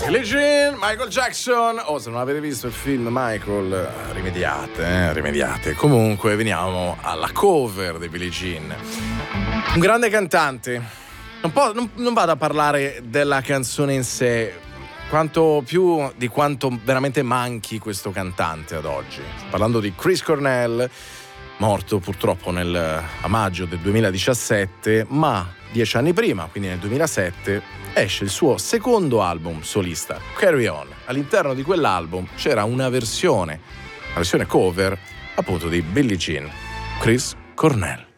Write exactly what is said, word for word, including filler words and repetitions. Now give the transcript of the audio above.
Billie Jean, Michael Jackson. Oh, se non avete visto il film Michael, rimediate, eh, rimediate. Comunque veniamo alla cover di Billie Jean. Un grande cantante. Non, po- non, non vado a parlare della canzone in sé, quanto più di quanto veramente manchi questo cantante ad oggi. Sto parlando di Chris Cornell, morto purtroppo nel, a maggio del duemiladiciassette, ma dieci anni prima, quindi nel duemilasette, esce il suo secondo album solista, Carry On. All'interno di quell'album c'era una versione, una versione cover appunto di Billie Jean, Chris Cornell.